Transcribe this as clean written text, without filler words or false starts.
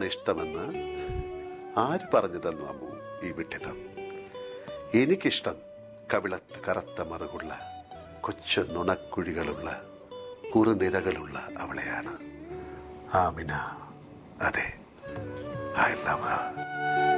ആമിനയാണ് ഇഷ്ടമെന്ന് ആര് പറഞ്ഞു തന്നു അമ്മു ഈ വിഡ്ഢിതം? എനിക്കിഷ്ടം കവിളത്ത് കറുത്ത മറുകുള്ള കൊച്ചു നുണക്കുഴികളുള്ള കുറുനിരകളുള്ള അവളെയാണ് ആമിന. അതെ, ഐ ലവ് ഹർ.